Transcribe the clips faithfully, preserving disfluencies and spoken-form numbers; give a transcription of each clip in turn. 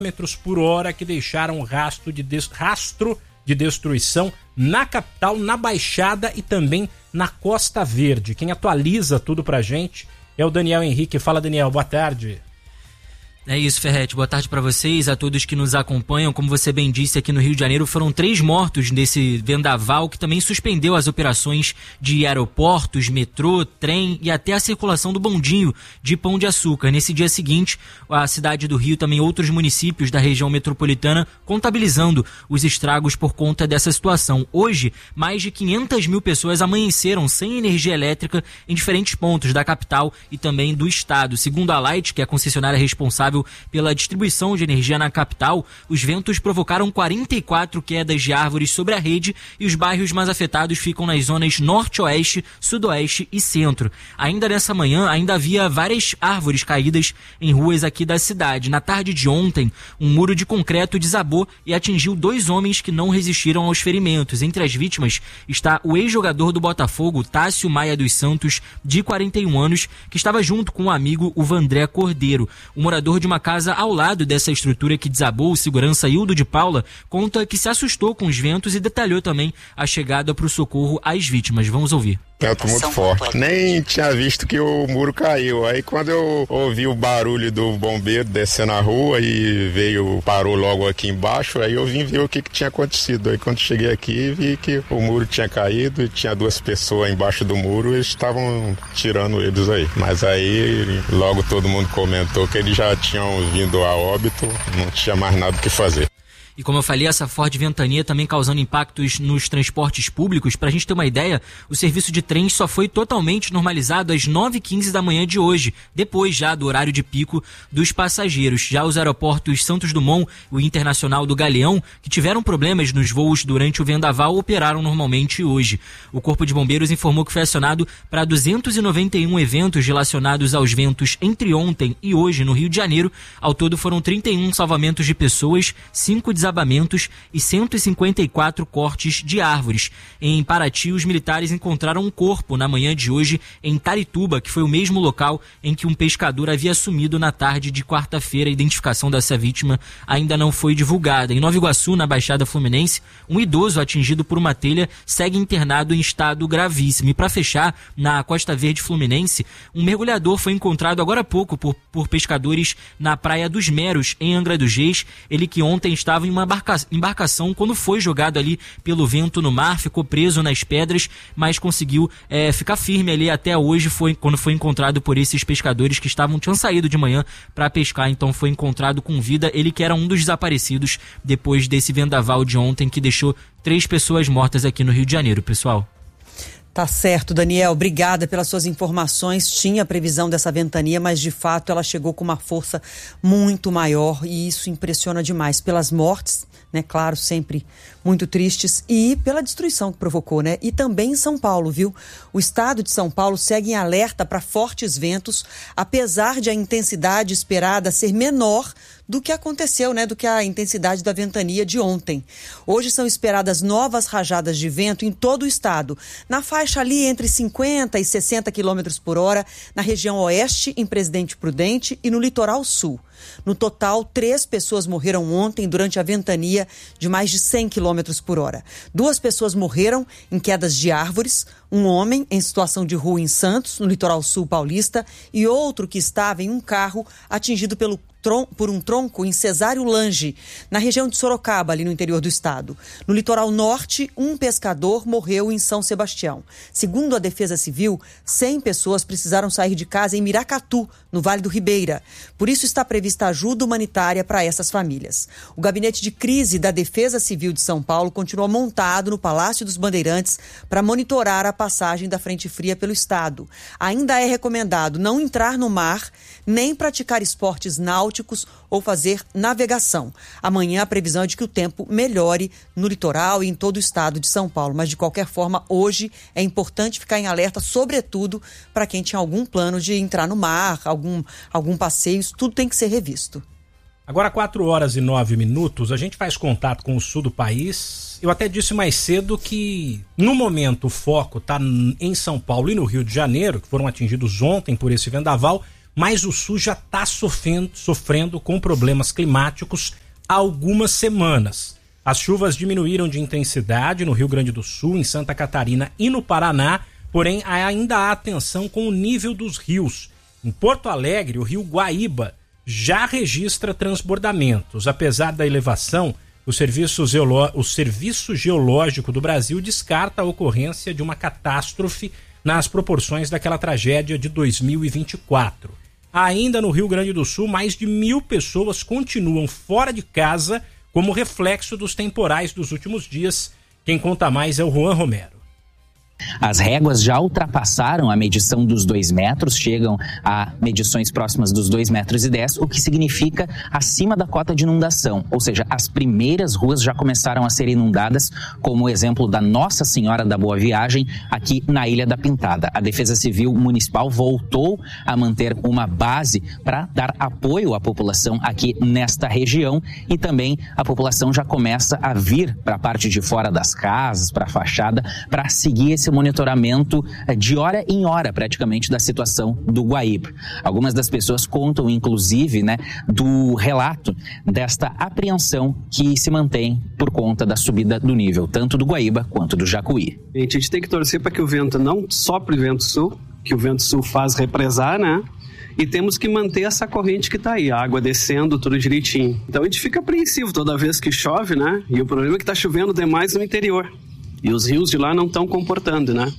quilômetros por hora que deixaram rastro de, des... rastro de destruição na capital, na Baixada e também na Costa Verde. Quem atualiza tudo pra gente é o Daniel Henrique. Fala, Daniel, boa tarde. É isso, Ferretti. Boa tarde para vocês, a todos que nos acompanham. Como você bem disse, aqui no Rio de Janeiro foram três mortos nesse vendaval que também suspendeu as operações de aeroportos, metrô, trem e até a circulação do bondinho de Pão de Açúcar. Nesse dia seguinte, a cidade do Rio, também outros municípios da região metropolitana, contabilizando os estragos por conta dessa situação. Hoje, mais de quinhentas mil pessoas amanheceram sem energia elétrica em diferentes pontos da capital e também do estado. Segundo a Light, que é a concessionária responsável pela distribuição de energia na capital, os ventos provocaram quarenta e quatro quedas de árvores sobre a rede e os bairros mais afetados ficam nas zonas norte-oeste, sudoeste e centro. Ainda nessa manhã, ainda havia várias árvores caídas em ruas aqui da cidade. Na tarde de ontem, um muro de concreto desabou e atingiu dois homens que não resistiram aos ferimentos. Entre as vítimas está o ex-jogador do Botafogo, Tássio Maia dos Santos, de quarenta e um anos, que estava junto com um amigo, o Vandré Cordeiro. O morador de uma casa ao lado dessa estrutura que desabou, o segurança Hildo de Paula, conta que se assustou com os ventos e detalhou também a chegada para o socorro às vítimas. Vamos ouvir. Vento muito forte. Nem tinha visto que o muro caiu. Aí quando eu ouvi o barulho do bombeiro descendo a rua e veio, parou logo aqui embaixo, aí eu vim ver o que, que tinha acontecido. Aí quando cheguei aqui, vi que o muro tinha caído e tinha duas pessoas embaixo do muro e eles estavam tirando eles aí. Mas aí logo todo mundo comentou que eles já tinham vindo a óbito, não tinha mais nada o que fazer. E como eu falei, essa forte ventania também causando impactos nos transportes públicos. Para a gente ter uma ideia, o serviço de trens só foi totalmente normalizado às nove e quinze da manhã de hoje, depois já do horário de pico dos passageiros. Já os aeroportos Santos Dumont e o Internacional do Galeão, que tiveram problemas nos voos durante o vendaval, operaram normalmente hoje. O Corpo de Bombeiros informou que foi acionado para duzentos e noventa e um eventos relacionados aos ventos entre ontem e hoje no Rio de Janeiro. Ao todo foram trinta e um salvamentos de pessoas, cinco desabamentos e cento e cinquenta e quatro cortes de árvores. Em Paraty, os militares encontraram um corpo na manhã de hoje em Tarituba, que foi o mesmo local em que um pescador havia sumido na tarde de quarta-feira. A identificação dessa vítima ainda não foi divulgada. Em Nova Iguaçu, na Baixada Fluminense, um idoso atingido por uma telha segue internado em estado gravíssimo. E para fechar, na Costa Verde Fluminense, um mergulhador foi encontrado agora há pouco por, por pescadores na Praia dos Meros, em Angra dos Reis. Ele que ontem estava em uma embarcação quando foi jogado ali pelo vento no mar, ficou preso nas pedras, mas conseguiu é, ficar firme ali até hoje, foi, quando foi encontrado por esses pescadores que estavam, tinham saído de manhã para pescar, então foi encontrado com vida. Ele que era um dos desaparecidos depois desse vendaval de ontem que deixou três pessoas mortas aqui no Rio de Janeiro, pessoal. Tá certo, Daniel. Obrigada pelas suas informações. Tinha a previsão dessa ventania, mas de fato ela chegou com uma força muito maior e isso impressiona demais pelas mortes, né? Claro, sempre muito tristes, e pela destruição que provocou, né? E também em São Paulo, viu? O estado de São Paulo segue em alerta para fortes ventos, apesar de a intensidade esperada ser menor do que aconteceu, né? Do que a intensidade da ventania de ontem. Hoje são esperadas novas rajadas de vento em todo o estado, na faixa ali entre cinquenta e sessenta quilômetros por hora, na região oeste, em Presidente Prudente, e no litoral sul. No total, três pessoas morreram ontem durante a ventania de mais de cem quilômetros por hora. Duas pessoas morreram em quedas de árvores, um homem em situação de rua em Santos, no litoral sul paulista, e outro que estava em um carro atingido pelo Tron, por um tronco em Cesário Lange, na região de Sorocaba, ali no interior do estado. No litoral norte, um pescador morreu em São Sebastião. Segundo a Defesa Civil, cem pessoas precisaram sair de casa em Miracatu, no Vale do Ribeira. Por isso está prevista ajuda humanitária para essas famílias. O gabinete de crise da Defesa Civil de São Paulo continua montado no Palácio dos Bandeirantes para monitorar a passagem da frente fria pelo estado. Ainda é recomendado não entrar no mar, nem praticar esportes náuticos ou fazer navegação. Amanhã a previsão é de que o tempo melhore no litoral e em todo o estado de São Paulo. Mas, de qualquer forma, hoje é importante ficar em alerta, sobretudo para quem tinha algum plano de entrar no mar, algum, algum passeio. Isso tudo tem que ser revisto. Agora, quatro horas e nove minutos, a gente faz contato com o sul do país. Eu até disse mais cedo que, no momento, o foco está em São Paulo e no Rio de Janeiro, que foram atingidos ontem por esse vendaval. mas o Sul já está sofrendo, sofrendo com problemas climáticos há algumas semanas. As chuvas diminuíram de intensidade no Rio Grande do Sul, em Santa Catarina e no Paraná, porém ainda há tensão com o nível dos rios. Em Porto Alegre, o rio Guaíba já registra transbordamentos. Apesar da elevação, o Serviço, Geolo... o Serviço Geológico do Brasil descarta a ocorrência de uma catástrofe nas proporções daquela tragédia de dois mil e vinte e quatro. Ainda no Rio Grande do Sul, mais de mil pessoas continuam fora de casa como reflexo dos temporais dos últimos dias. Quem conta mais é o Juan Romero. As réguas já ultrapassaram a medição dos dois metros, chegam a medições próximas dos dois metros e dez, o que significa acima da cota de inundação. Ou seja, as primeiras ruas já começaram a ser inundadas, como o exemplo da Nossa Senhora da Boa Viagem, aqui na Ilha da Pintada. A Defesa Civil Municipal voltou a manter uma base para dar apoio à população aqui nesta região e também a população já começa a vir para a parte de fora das casas, para a fachada, para seguir esse monitoramento de hora em hora, praticamente, da situação do Guaíba. Algumas das pessoas contam, inclusive, né, do relato desta apreensão que se mantém por conta da subida do nível, tanto do Guaíba quanto do Jacuí. A gente tem que torcer para que o vento não sopre o vento sul, que o vento sul faz represar, né? E temos que manter essa corrente que está aí, a água descendo, tudo direitinho. Então a gente fica apreensivo toda vez que chove, né? E o problema é que está chovendo demais no interior. E os rios de lá não estão comportando, né?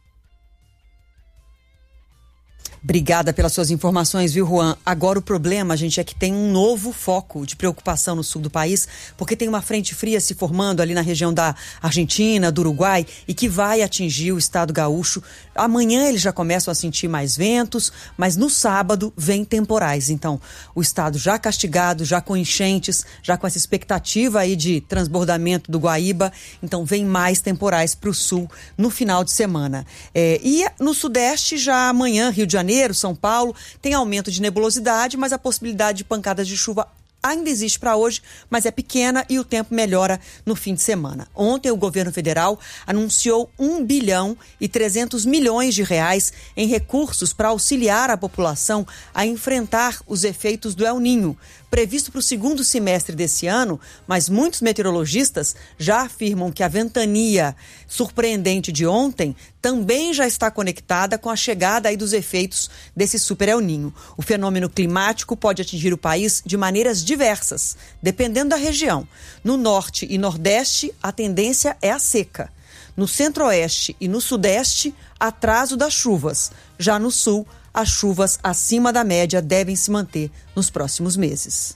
Obrigada pelas suas informações, viu, Juan? Agora o problema, gente, é que tem um novo foco de preocupação no sul do país, porque tem uma frente fria se formando ali na região da Argentina, do Uruguai, e que vai atingir o estado gaúcho. Amanhã eles já começam a sentir mais ventos, mas no sábado vem temporais. Então, o estado já castigado, já com enchentes, já com essa expectativa aí de transbordamento do Guaíba. Então, vem mais temporais para o sul no final de semana. É, e no sudeste, já amanhã, Rio de Janeiro, São Paulo, tem aumento de nebulosidade, mas a possibilidade de pancadas de chuva ainda existe para hoje, mas é pequena e o tempo melhora no fim de semana. Ontem o governo federal anunciou um bilhão e trezentos milhões de reais em recursos para auxiliar a população a enfrentar os efeitos do El Niño, previsto para o segundo semestre desse ano, mas muitos meteorologistas já afirmam que a ventania surpreendente de ontem também já está conectada com a chegada aí dos efeitos desse super El Niño. O fenômeno climático pode atingir o país de maneiras diversas, dependendo da região. No norte e nordeste, a tendência é a seca. No centro-oeste e no sudeste, atraso das chuvas. Já no sul, as chuvas acima da média devem se manter nos próximos meses.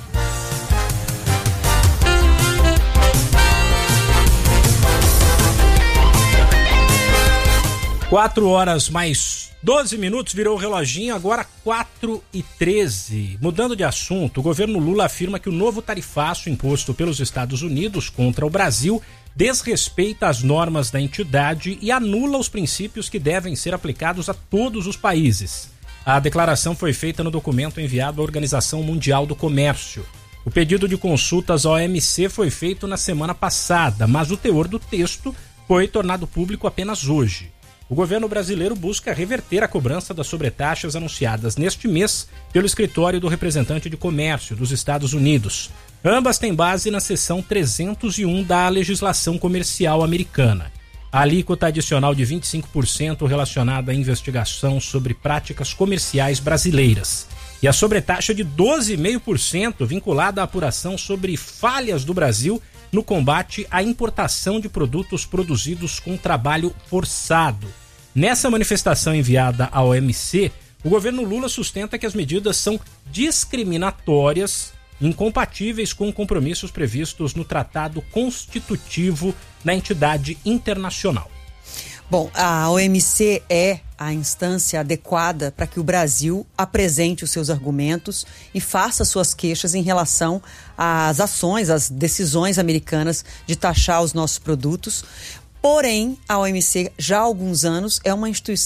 Quatro horas mais doze minutos, virou o reloginho, agora quatro e treze. Mudando de assunto, o governo Lula afirma que o novo tarifaço imposto pelos Estados Unidos contra o Brasil desrespeita as normas da entidade e anula os princípios que devem ser aplicados a todos os países. A declaração foi feita no documento enviado à Organização Mundial do Comércio. O pedido de consultas à O M C foi feito na semana passada, mas o teor do texto foi tornado público apenas hoje. O governo brasileiro busca reverter a cobrança das sobretaxas anunciadas neste mês pelo Escritório do Representante de Comércio dos Estados Unidos. Ambas têm base na seção trezentos e um da legislação comercial americana. A alíquota adicional de vinte e cinco por cento relacionada à investigação sobre práticas comerciais brasileiras e a sobretaxa de doze vírgula cinco por cento vinculada à apuração sobre falhas do Brasil no combate à importação de produtos produzidos com trabalho forçado. Nessa manifestação enviada à O M C, o governo Lula sustenta que as medidas são discriminatórias, incompatíveis com compromissos previstos no Tratado Constitutivo da entidade internacional. Bom, a O M C é a instância adequada para que o Brasil apresente os seus argumentos e faça suas queixas em relação às ações, às decisões americanas de taxar os nossos produtos. Porém, a O M C já há alguns anos é uma instituição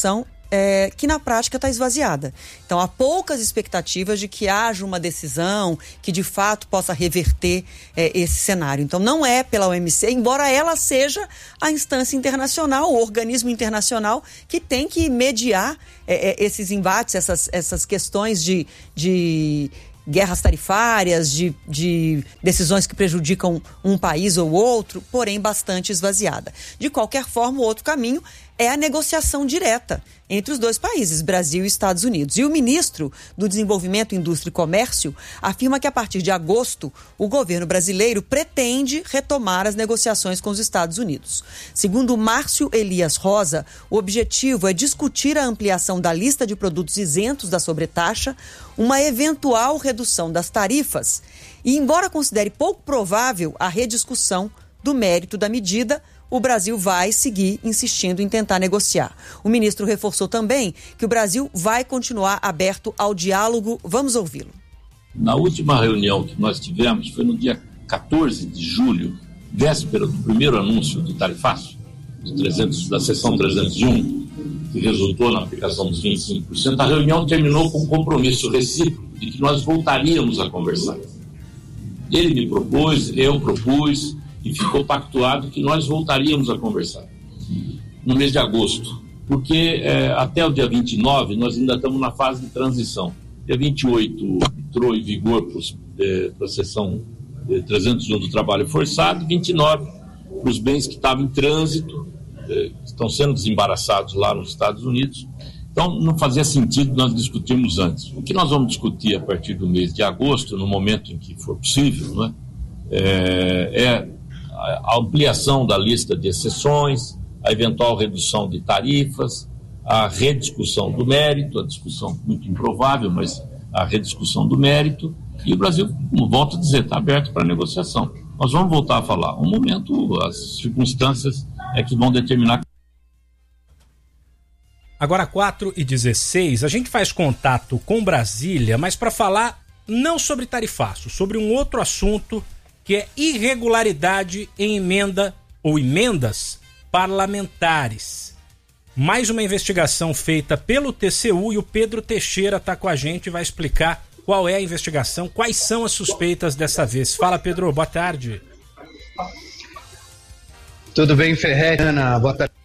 É, que na prática está esvaziada. Então há poucas expectativas de que haja uma decisão que de fato possa reverter é, esse cenário. Então não é pela O M C, embora ela seja a instância internacional, o organismo internacional que tem que mediar é, é, esses embates, essas, essas questões de, de guerras tarifárias, de, de decisões que prejudicam um país ou outro, porém bastante esvaziada. De qualquer forma, o outro caminho é a negociação direta entre os dois países, Brasil e Estados Unidos. E o ministro do Desenvolvimento, Indústria e Comércio afirma que a partir de agosto, o governo brasileiro pretende retomar as negociações com os Estados Unidos. Segundo Márcio Elias Rosa, o objetivo é discutir a ampliação da lista de produtos isentos da sobretaxa, uma eventual redução das tarifas e, embora considere pouco provável a rediscussão do mérito da medida, o Brasil vai seguir insistindo em tentar negociar. O ministro reforçou também que o Brasil vai continuar aberto ao diálogo. Vamos ouvi-lo. Na última reunião que nós tivemos, foi no dia catorze de julho, véspera do primeiro anúncio do tarifaço, do trezentos, da seção trezentos e um, que resultou na aplicação dos vinte e cinco por cento, a reunião terminou com um compromisso recíproco de que nós voltaríamos a conversar. Ele me propôs, eu propus, e ficou pactuado que nós voltaríamos a conversar no mês de agosto, porque é, até o dia vinte e nove nós ainda estamos na fase de transição. Dia vinte e oito entrou em vigor para a seção trezentos e um do trabalho forçado, vinte e nove para os bens que estavam em trânsito, é, estão sendo desembaraçados lá nos Estados Unidos. Então não fazia sentido nós discutirmos antes. O que nós vamos discutir a partir do mês de agosto, no momento em que for possível, não é, é, é a ampliação da lista de exceções, a eventual redução de tarifas, a rediscussão do mérito, a discussão muito improvável, mas a rediscussão do mérito, e o Brasil, como volto a dizer, está aberto para negociação. Nós vamos voltar a falar. Um momento, as circunstâncias é que vão determinar. Agora, quatro e dezesseis, a gente faz contato com Brasília, mas para falar não sobre tarifaço, sobre um outro assunto que é irregularidade em emenda ou emendas parlamentares. Mais uma investigação feita pelo T C U e o Pedro Teixeira está com a gente e vai explicar qual é a investigação, quais são as suspeitas dessa vez. Fala, Pedro, boa tarde. Tudo bem, Ferretti? Ana, boa tarde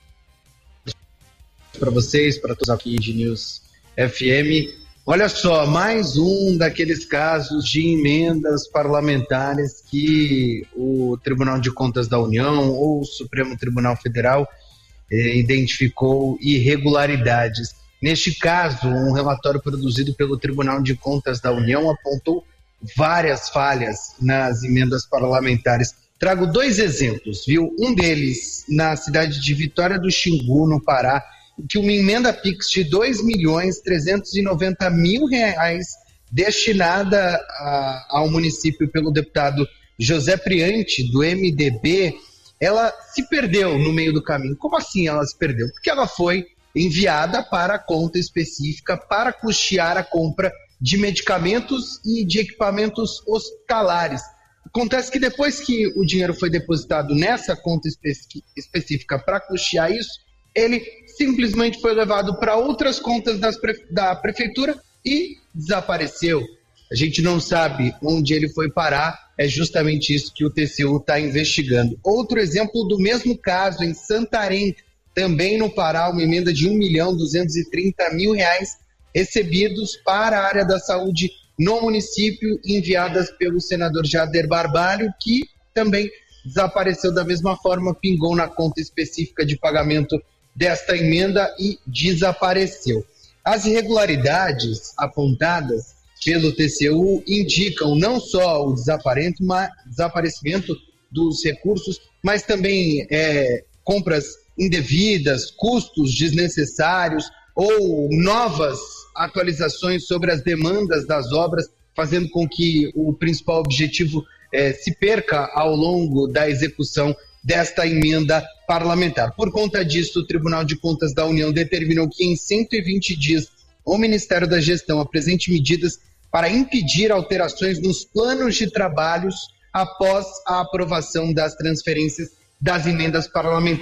para vocês, para todos aqui de News F M. Olha só, mais um daqueles casos de emendas parlamentares que o Tribunal de Contas da União ou o Supremo Tribunal Federal eh, identificou irregularidades. Neste caso, um relatório produzido pelo Tribunal de Contas da União apontou várias falhas nas emendas parlamentares. Trago dois exemplos, viu? Um deles na cidade de Vitória do Xingu, no Pará, que uma emenda Pix de dois milhões trezentos e noventa mil reais destinada a, ao município pelo deputado José Priante, do M D B, ela se perdeu no meio do caminho. Como assim ela se perdeu? Porque ela foi enviada para a conta específica para custear a compra de medicamentos e de equipamentos hospitalares. Acontece que depois que o dinheiro foi depositado nessa conta espe- específica para custear isso, ele simplesmente foi levado para outras contas das pre- da prefeitura e desapareceu. A gente não sabe onde ele foi parar, é justamente isso que o T C U está investigando. Outro exemplo do mesmo caso, em Santarém, também no Pará, uma emenda de um milhão duzentos e trinta mil reais recebidos para a área da saúde no município, enviadas pelo senador Jader Barbalho, que também desapareceu da mesma forma, pingou na conta específica de pagamento desta emenda e desapareceu. As irregularidades apontadas pelo T C U indicam não só o desaparecimento dos recursos, mas também é, compras indevidas, custos desnecessários ou novas atualizações sobre as demandas das obras, fazendo com que o principal objetivo é, se perca ao longo da execução desta emenda parlamentar. Por conta disso, o Tribunal de Contas da União determinou que em cento e vinte dias o Ministério da Gestão apresente medidas para impedir alterações nos planos de trabalhos após a aprovação das transferências das emendas parlamentares,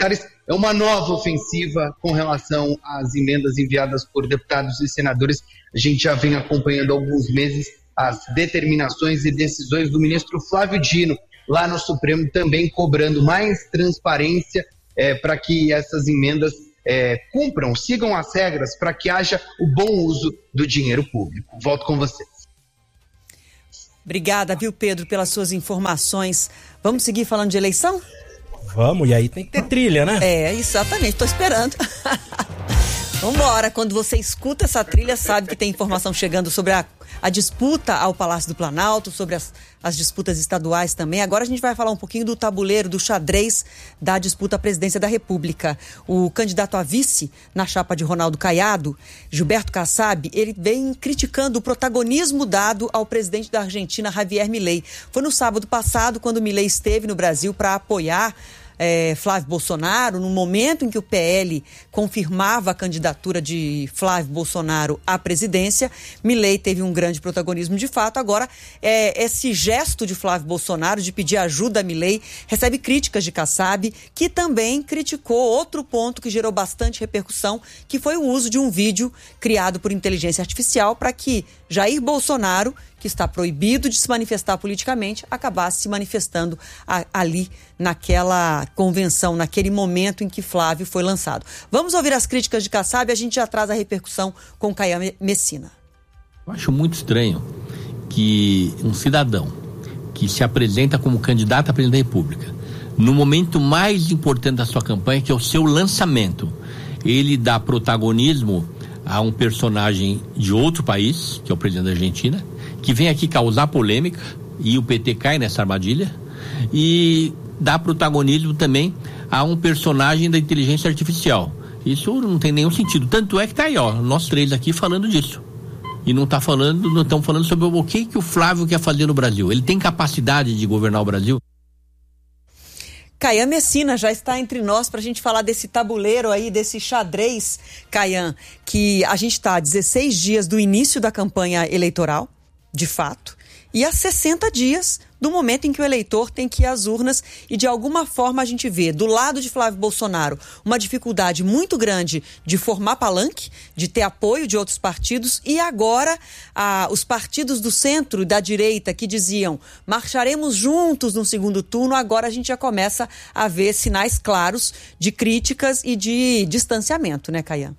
é uma nova ofensiva com relação às emendas enviadas por deputados e senadores. A gente já vem acompanhando há alguns meses as determinações e decisões do ministro Flávio Dino, lá no Supremo, também cobrando mais transparência é, para que essas emendas é, cumpram, sigam as regras, para que haja o bom uso do dinheiro público. Volto com vocês. Obrigada, viu, Pedro, pelas suas informações. Vamos seguir falando de eleição? Vamos, e aí tem que ter trilha, né? É, exatamente, tô esperando. Vambora, quando você escuta essa trilha, sabe que tem informação chegando sobre a, a disputa ao Palácio do Planalto, sobre as, as disputas estaduais também. Agora a gente vai falar um pouquinho do tabuleiro, do xadrez da disputa à presidência da República. O candidato a vice na chapa de Ronaldo Caiado, Gilberto Kassab, ele vem criticando o protagonismo dado ao presidente da Argentina, Javier Milei. Foi no sábado passado, quando Milei esteve no Brasil para apoiar É, Flávio Bolsonaro, no momento em que o P L confirmava a candidatura de Flávio Bolsonaro à presidência. Milei teve um grande protagonismo de fato. Agora, é, esse gesto de Flávio Bolsonaro de pedir ajuda a Milei recebe críticas de Kassab, que também criticou outro ponto que gerou bastante repercussão, que foi o uso de um vídeo criado por inteligência artificial para que Jair Bolsonaro, que está proibido de se manifestar politicamente, acabasse se manifestando a, ali naquela convenção, naquele momento em que Flávio foi lançado. Vamos ouvir as críticas de Kassab e a gente já traz a repercussão com Caian Messina. Eu acho muito estranho que um cidadão que se apresenta como candidato à presidente da República, no momento mais importante da sua campanha, que é o seu lançamento, ele dá protagonismo a um personagem de outro país, que é o presidente da Argentina, que vem aqui causar polêmica, e o P T cai nessa armadilha, e dá protagonismo também a um personagem da inteligência artificial. Isso não tem nenhum sentido. Tanto é que tá aí, ó, nós três aqui falando disso. E não tá falando, não estão falando sobre o que, que o Flávio quer fazer no Brasil. Ele tem capacidade de governar o Brasil? Caian Messina já está entre nós para a gente falar desse tabuleiro aí, desse xadrez, Caian, que a gente está a dezesseis dias do início da campanha eleitoral, de fato, e a sessenta dias do momento em que o eleitor tem que ir às urnas e, de alguma forma, a gente vê, do lado de Flávio Bolsonaro, uma dificuldade muito grande de formar palanque, de ter apoio de outros partidos, e agora ah, os partidos do centro e da direita que diziam marcharemos juntos no segundo turno, agora a gente já começa a ver sinais claros de críticas e de distanciamento, né, Caian?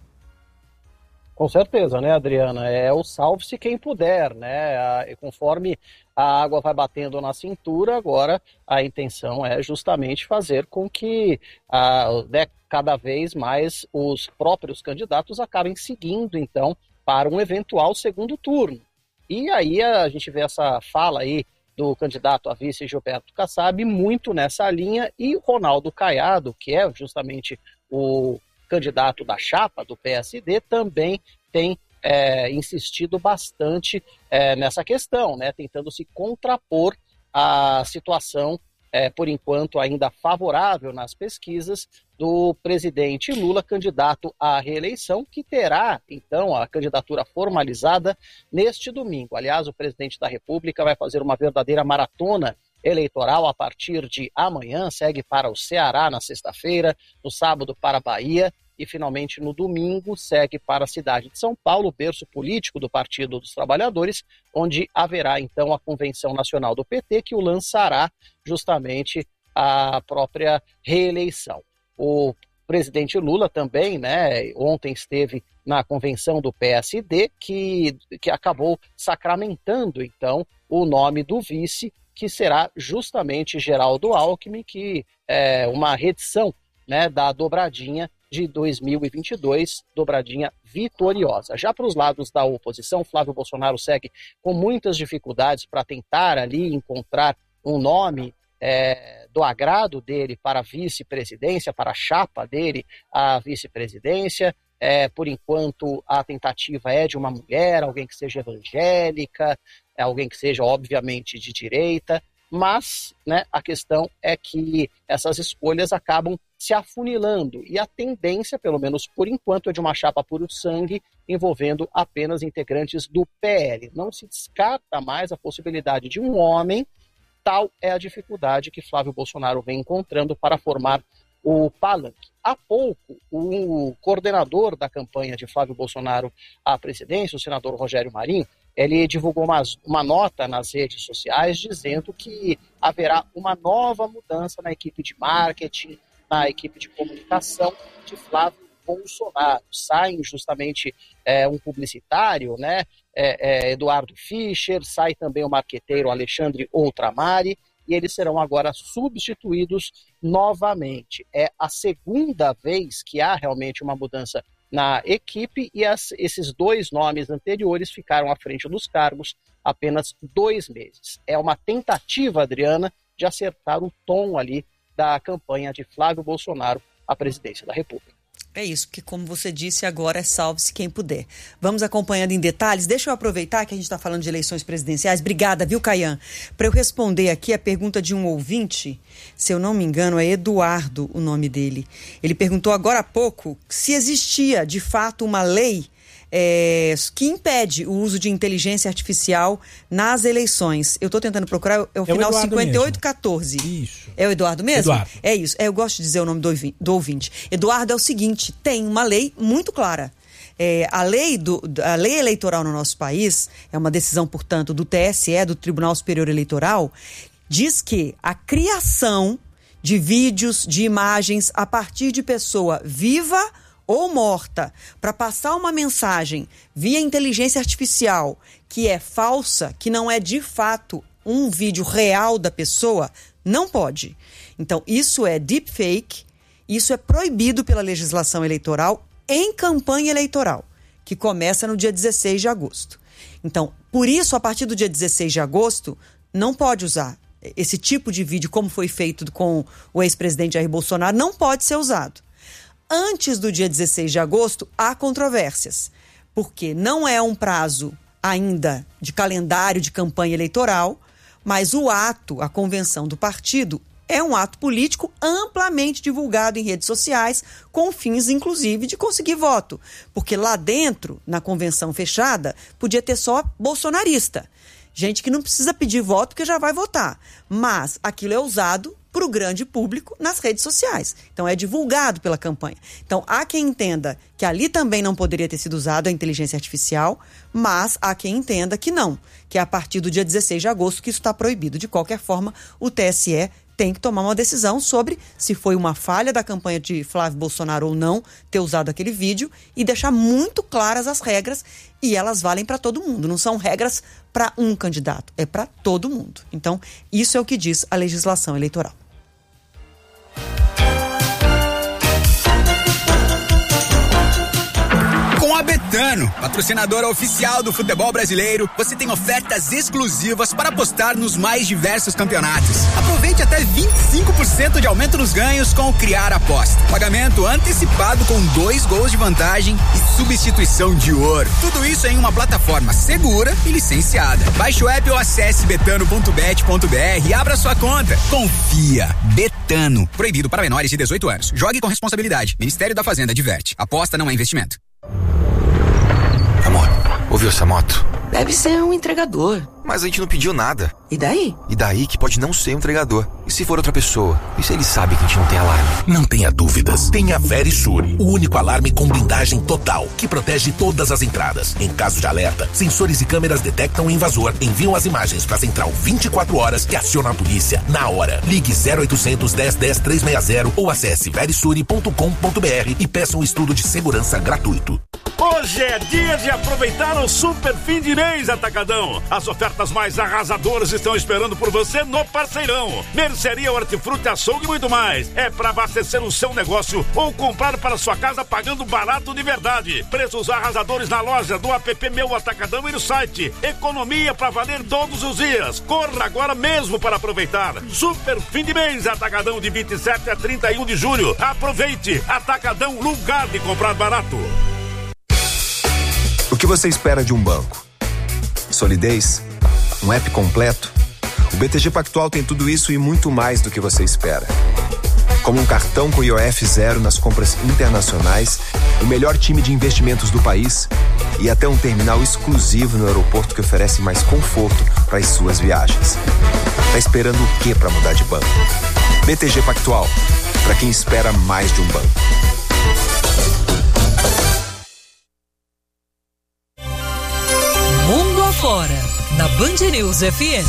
Com certeza, né, Adriana? É o salve-se quem puder, né? E conforme a água vai batendo na cintura, agora a intenção é justamente fazer com que ah, né, cada vez mais os próprios candidatos acabem seguindo, então, para um eventual segundo turno. E aí a gente vê essa fala aí do candidato a vice Gilberto Kassab muito nessa linha, e Ronaldo Caiado, que é justamente o candidato da chapa do P S D, também tem é, insistido bastante é, nessa questão, né, tentando se contrapor à situação, é, por enquanto ainda favorável nas pesquisas, do presidente Lula, candidato à reeleição, que terá, então, a candidatura formalizada neste domingo. Aliás, o presidente da República vai fazer uma verdadeira maratona eleitoral a partir de amanhã, segue para o Ceará na sexta-feira, no sábado para a Bahia e finalmente no domingo segue para a cidade de São Paulo, berço político do Partido dos Trabalhadores, onde haverá então a Convenção Nacional do P T, que o lançará justamente a própria reeleição. O presidente Lula também, né, ontem esteve na convenção do P S D, que, que acabou sacramentando então o nome do vice, que será justamente Geraldo Alckmin, que é uma reedição, né, da dobradinha de dois mil e vinte e dois, dobradinha vitoriosa. Já para os lados da oposição, Flávio Bolsonaro segue com muitas dificuldades para tentar ali encontrar um nome é, do agrado dele para a vice-presidência, para a chapa dele, a vice-presidência. É, por enquanto, a tentativa é de uma mulher, alguém que seja evangélica, alguém que seja, obviamente, de direita, mas, né, a questão é que essas escolhas acabam se afunilando, e a tendência, pelo menos por enquanto, é de uma chapa puro sangue envolvendo apenas integrantes do P L. Não se descarta mais a possibilidade de um homem, tal é a dificuldade que Flávio Bolsonaro vem encontrando para formar o Palanque. Há pouco, o coordenador da campanha de Flávio Bolsonaro à presidência, o senador Rogério Marinho, ele divulgou uma, uma nota nas redes sociais dizendo que haverá uma nova mudança na equipe de marketing, na equipe de comunicação de Flávio Bolsonaro. Saem justamente é, um publicitário, né, é, é, Eduardo Fischer, sai também o marqueteiro Alexandre Outramari, e eles serão agora substituídos novamente. É a segunda vez que há realmente uma mudança na equipe e as, esses dois nomes anteriores ficaram à frente dos cargos apenas dois meses. É uma tentativa, Adriana, de acertar o tom ali da campanha de Flávio Bolsonaro à presidência da República. É isso, porque como você disse, agora é salve-se quem puder. Vamos acompanhando em detalhes. Deixa eu aproveitar que a gente está falando de eleições presidenciais. Obrigada, viu, Caian? Para eu responder aqui a pergunta de um ouvinte, se eu não me engano, é Eduardo o nome dele. Ele perguntou agora há pouco se existia, de fato, uma lei É, que impede o uso de inteligência artificial nas eleições. Eu estou tentando procurar, é o é final cinquenta e oito quatorze. Isso. É o Eduardo mesmo? Eduardo. É isso. É, eu gosto de dizer o nome do, do ouvinte. Eduardo, é o seguinte, tem uma lei muito clara. É, a, lei do, a lei eleitoral no nosso país, é uma decisão, portanto, do T S E, do Tribunal Superior Eleitoral, diz que a criação de vídeos, de imagens a partir de pessoa viva ou morta, para passar uma mensagem via inteligência artificial que é falsa, que não é de fato um vídeo real da pessoa, não pode. Então, isso é deepfake, isso é proibido pela legislação eleitoral em campanha eleitoral, que começa no dia dezesseis de agosto. Então, por isso, a partir do dia dezesseis de agosto, não pode usar esse tipo de vídeo, como foi feito com o ex-presidente Jair Bolsonaro, não pode ser usado. Antes do dia dezesseis de agosto, há controvérsias, porque não é um prazo ainda de calendário de campanha eleitoral, mas o ato, a convenção do partido, é um ato político amplamente divulgado em redes sociais, com fins, inclusive, de conseguir voto. Porque lá dentro, na convenção fechada, podia ter só bolsonarista. Gente que não precisa pedir voto porque já vai votar. Mas aquilo é usado para o grande público nas redes sociais. Então, é divulgado pela campanha. Então, há quem entenda que ali também não poderia ter sido usado a inteligência artificial, mas há quem entenda que não, que é a partir do dia dezesseis de agosto que isso está proibido. De qualquer forma, o T S E tem que tomar uma decisão sobre se foi uma falha da campanha de Flávio Bolsonaro ou não ter usado aquele vídeo e deixar muito claras as regras, e elas valem para todo mundo. Não são regras para um candidato, é para todo mundo. Então, isso é o que diz a legislação eleitoral. Com a Betano, patrocinadora oficial do futebol brasileiro, você tem ofertas exclusivas para apostar nos mais diversos campeonatos. Aproveite até vinte e cinco por cento de aumento nos ganhos com o Criar Aposta. Pagamento antecipado com dois gols de vantagem e substituição de ouro. Tudo isso em uma plataforma segura e licenciada. Baixe o app ou acesse betano ponto bet ponto br e abra sua conta. Confia. Betano. Proibido para menores de dezoito anos. Jogue com responsabilidade. Ministério da Fazenda adverte. Aposta não é investimento. Amor, ouviu essa moto? Deve ser um entregador. Mas a gente não pediu nada. E daí? E daí que pode não ser um entregador. E se for outra pessoa? E se ele sabe que a gente não tem alarme? Não tenha dúvidas. Tenha a Verisure, o único alarme com blindagem total, que protege todas as entradas. Em caso de alerta, sensores e câmeras detectam o invasor, enviam as imagens para a central vinte e quatro horas e acionam a polícia na hora. Ligue zero oitocentos, dez, dez, trezentos e sessenta ou acesse verisure ponto com ponto br e peça um estudo de segurança gratuito. Hoje é dia de aproveitar o super fim de mês Atacadão. As ofertas mais arrasadoras estão esperando por você no Parceirão. Mercearia, hortifruti, açougue e muito mais. É para abastecer o seu negócio ou comprar para sua casa pagando barato de verdade. Preços arrasadores na loja, do app Meu Atacadão e no site. Economia para valer todos os dias. Corra agora mesmo para aproveitar. Super fim de mês Atacadão, de vinte e sete a trinta e um de julho. Aproveite. Atacadão, lugar de comprar barato. O que você espera de um banco? Solidez? Um app completo? O B T G Pactual tem tudo isso e muito mais do que você espera. Como um cartão com I O F zero nas compras internacionais, o melhor time de investimentos do país e até um terminal exclusivo no aeroporto que oferece mais conforto para as suas viagens. Tá esperando o quê para mudar de banco? B T G Pactual. para quem espera mais de um banco. Mundo Afora, na Band News F M.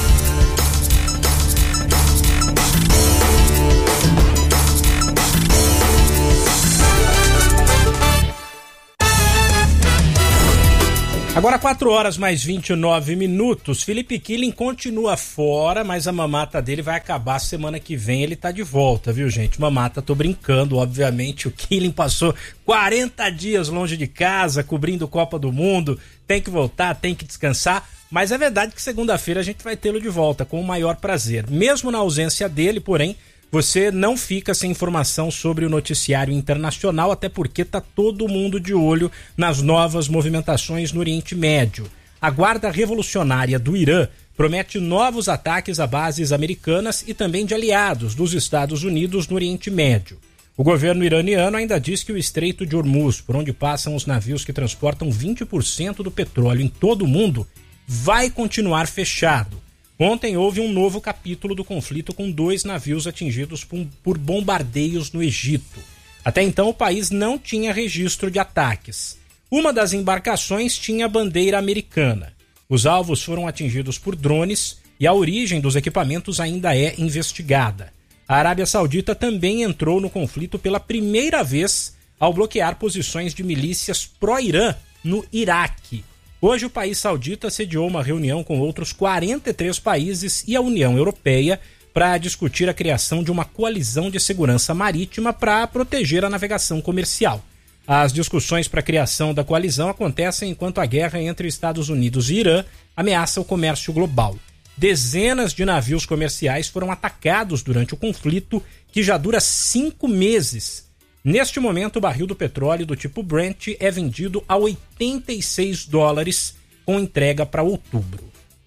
Agora quatro horas mais vinte e nove minutos. Felipe Killing continua fora, mas a mamata dele vai acabar semana que vem. Ele tá de volta, viu, gente? Mamata, tô brincando, obviamente. O Killing passou quarenta dias longe de casa, cobrindo Copa do Mundo. Tem que voltar, tem que descansar. Mas é verdade que segunda-feira a gente vai tê-lo de volta, com o maior prazer. Mesmo na ausência dele, porém, você não fica sem informação sobre o noticiário internacional, até porque tá todo mundo de olho nas novas movimentações no Oriente Médio. A Guarda Revolucionária do Irã promete novos ataques a bases americanas e também de aliados dos Estados Unidos no Oriente Médio. O governo iraniano ainda diz que o Estreito de Hormuz, por onde passam os navios que transportam vinte por cento do petróleo em todo o mundo, vai continuar fechado. Ontem houve um novo capítulo do conflito com dois navios atingidos por bombardeios no Egito. Até então o país não tinha registro de ataques. Uma das embarcações tinha bandeira americana. Os alvos foram atingidos por drones e a origem dos equipamentos ainda é investigada. A Arábia Saudita também entrou no conflito pela primeira vez ao bloquear posições de milícias pró-Irã no Iraque. Hoje o país saudita sediou uma reunião com outros quarenta e três países e a União Europeia para discutir a criação de uma coalizão de segurança marítima para proteger a navegação comercial. As discussões para a criação da coalizão acontecem enquanto a guerra entre Estados Unidos e Irã ameaça o comércio global. Dezenas de navios comerciais foram atacados durante o conflito, que já dura cinco meses. Neste momento, o barril do petróleo do tipo Brent é vendido a oitenta e seis dólares, com entrega para outubro.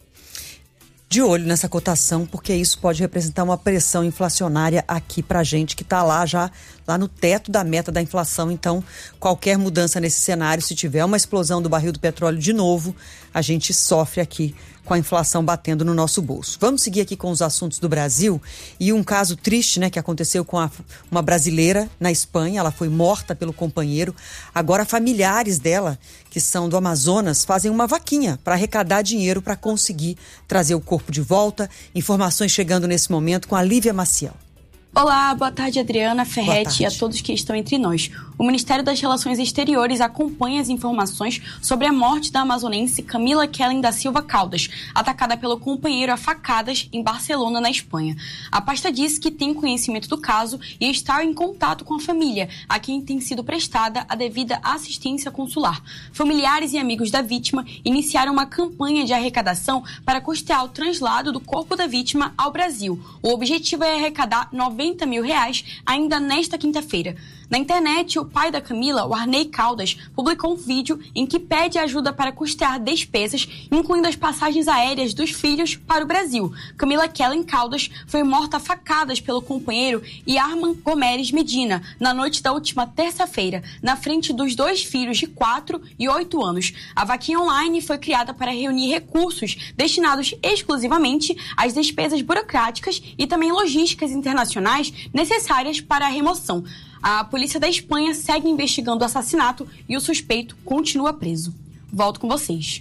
De olho nessa cotação, porque isso pode representar uma pressão inflacionária aqui pra gente, que tá lá já, lá no teto da meta da inflação. Então, qualquer mudança nesse cenário, se tiver uma explosão do barril do petróleo de novo, a gente sofre aqui com a inflação batendo no nosso bolso. Vamos seguir aqui com os assuntos do Brasil e um caso triste, né, que aconteceu com a, uma brasileira na Espanha. Ela foi morta pelo companheiro. Agora familiares dela, que são do Amazonas, fazem uma vaquinha para arrecadar dinheiro para conseguir trazer o corpo de volta. Informações chegando nesse momento com a Lívia Maciel. Olá, boa tarde, Adriana, Ferretti e a todos que estão entre nós. O Ministério das Relações Exteriores acompanha as informações sobre a morte da amazonense Camila Kellen da Silva Caldas, atacada pelo companheiro a facadas em Barcelona, na Espanha. A pasta disse que tem conhecimento do caso e está em contato com a família, a quem tem sido prestada a devida assistência consular. Familiares e amigos da vítima iniciaram uma campanha de arrecadação para custear o translado do corpo da vítima ao Brasil. O objetivo é arrecadar noventa mil reais ainda nesta quinta-feira. Na internet, o pai da Camila, o Arnei Caldas, publicou um vídeo em que pede ajuda para custear despesas, incluindo as passagens aéreas dos filhos para o Brasil. Camila Kellen Caldas foi morta a facadas pelo companheiro Yarman Gomeres Medina na noite da última terça-feira, na frente dos dois filhos de quatro e oito anos. A vaquinha online foi criada para reunir recursos destinados exclusivamente às despesas burocráticas e também logísticas internacionais necessárias para a remoção. A polícia da Espanha segue investigando o assassinato e o suspeito continua preso. Volto com vocês.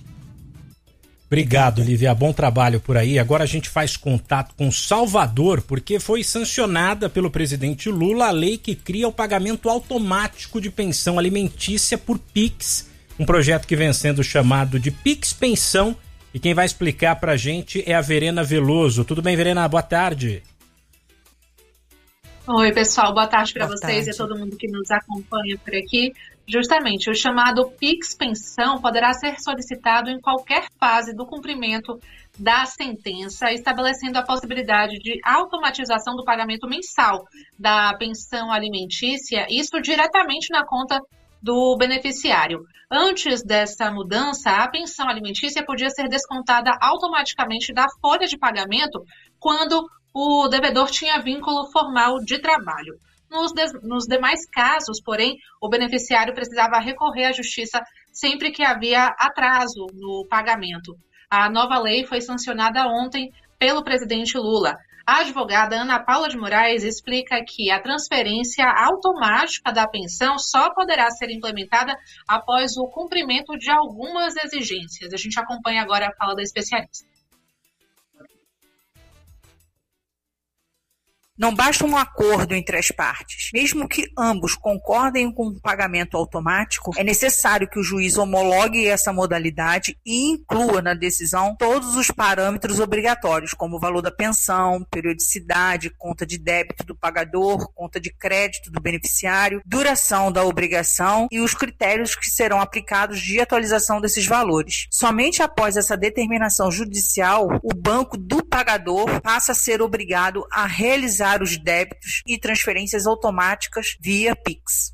Obrigado, Lívia. Bom trabalho por aí. Agora a gente faz contato com Salvador, porque foi sancionada pelo presidente Lula a lei que cria o pagamento automático de pensão alimentícia por Pix, um projeto que vem sendo chamado de Pix Pensão. E quem vai explicar pra gente é a Verena Veloso. Tudo bem, Verena? Boa tarde. Oi, pessoal, boa tarde para vocês tarde. E a todo mundo que nos acompanha por aqui. Justamente, o chamado Pix Pensão poderá ser solicitado em qualquer fase do cumprimento da sentença, estabelecendo a possibilidade de automatização do pagamento mensal da pensão alimentícia, isso diretamente na conta do beneficiário. Antes dessa mudança, a pensão alimentícia podia ser descontada automaticamente da folha de pagamento quando o devedor tinha vínculo formal de trabalho. Nos, de, nos demais casos, porém, o beneficiário precisava recorrer à justiça sempre que havia atraso no pagamento. A nova lei foi sancionada ontem pelo presidente Lula. A advogada Ana Paula de Moraes explica que a transferência automática da pensão só poderá ser implementada após o cumprimento de algumas exigências. A gente acompanha agora a fala da especialista. Não basta um acordo entre as partes. Mesmo que ambos concordem com o pagamento automático, é necessário que o juiz homologue essa modalidade e inclua na decisão todos os parâmetros obrigatórios, como o valor da pensão, periodicidade, conta de débito do pagador, conta de crédito do beneficiário, duração da obrigação e os critérios que serão aplicados de atualização desses valores. Somente após essa determinação judicial, o banco do pagador passa a ser obrigado a realizar os débitos e transferências automáticas via Pix.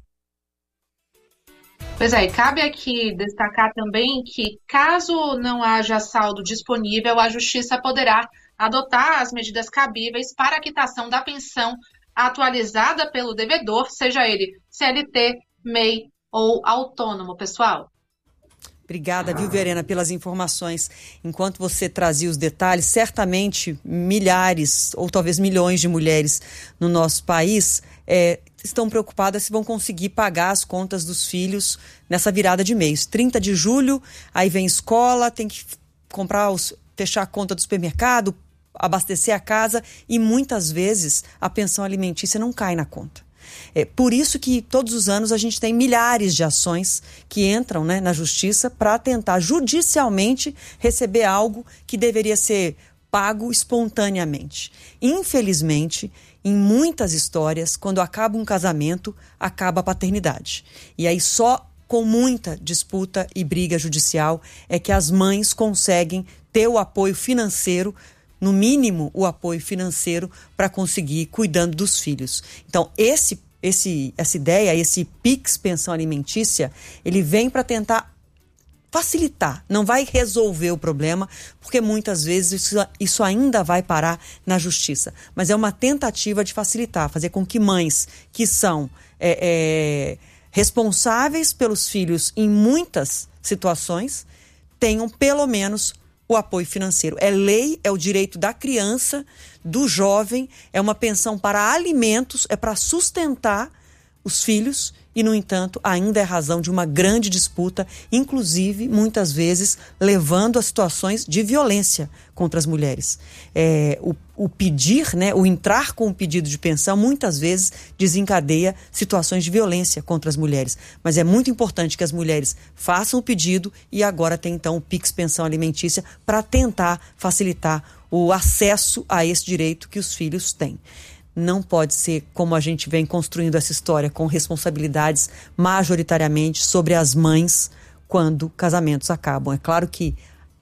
Pois é, e cabe aqui destacar também que, caso não haja saldo disponível, a Justiça poderá adotar as medidas cabíveis para a quitação da pensão atualizada pelo devedor, seja ele C L T, M E I ou autônomo, pessoal. Obrigada, viu, Verena, pelas informações. Enquanto você trazia os detalhes, certamente milhares ou talvez milhões de mulheres no nosso país é, estão preocupadas se vão conseguir pagar as contas dos filhos nessa virada de mês. trinta de julho, aí vem escola, tem que comprar, os, fechar a conta do supermercado, abastecer a casa e muitas vezes a pensão alimentícia não cai na conta. É por isso que todos os anos a gente tem milhares de ações que entram, né, na justiça para tentar judicialmente receber algo que deveria ser pago espontaneamente. Infelizmente, em muitas histórias, quando acaba um casamento, acaba a paternidade. E aí só com muita disputa e briga judicial é que as mães conseguem ter o apoio financeiro, no mínimo o apoio financeiro para conseguir cuidando dos filhos. Então, esse, esse, essa ideia, esse Pix Pensão Alimentícia, ele vem para tentar facilitar, não vai resolver o problema, porque muitas vezes isso, isso ainda vai parar na justiça. Mas é uma tentativa de facilitar, fazer com que mães que são é, é, responsáveis pelos filhos em muitas situações tenham pelo menos o apoio financeiro. É lei, é o direito da criança, do jovem, é uma pensão para alimentos, é para sustentar os filhos e, no entanto, ainda é razão de uma grande disputa, inclusive, muitas vezes, levando a situações de violência contra as mulheres. É, o, o pedir, né, o entrar com o pedido de pensão, muitas vezes desencadeia situações de violência contra as mulheres. Mas é muito importante que as mulheres façam o pedido e agora tem, então, o Pix Pensão Alimentícia para tentar facilitar o acesso a esse direito que os filhos têm. Não pode ser como a gente vem construindo essa história, com responsabilidades majoritariamente sobre as mães quando casamentos acabam. É claro que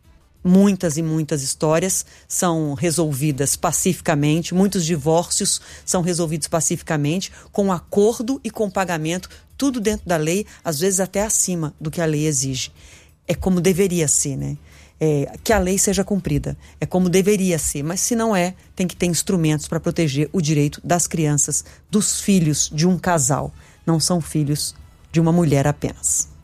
muitas e muitas histórias são resolvidas pacificamente, muitos divórcios são resolvidos pacificamente, com acordo e com pagamento, tudo dentro da lei, às vezes até acima do que a lei exige. É como deveria ser, né? É, que a lei seja cumprida. É como deveria ser, mas se não é, tem que ter instrumentos para proteger o direito das crianças, dos filhos de um casal. Não são filhos de uma mulher apenas.